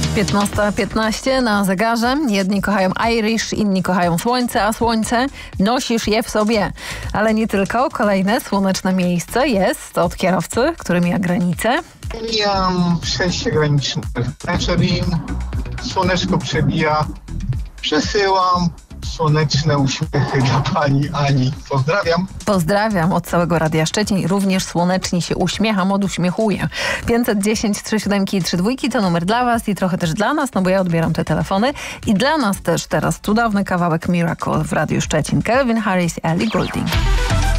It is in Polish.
15:15 na zegarze. Jedni kochają Irish, inni kochają słońce, a słońce nosisz je w sobie. Ale nie tylko. Kolejne słoneczne miejsce jest od kierowcy, który mija granicę. Mijam przejście graniczne w Meczerin. Słoneczko przebija. Przesyłam słoneczne uśmiechy dla pani Ani. Pozdrawiam. Pozdrawiam od całego Radia Szczecin. Również słonecznie się uśmiecham, oduśmiechuję. 510 37 32 to numer dla was i trochę też dla nas, no bo ja odbieram te telefony. I dla nas też teraz cudowny kawałek Miracle w Radiu Szczecin. Calvin Harris i Ellie Goulding.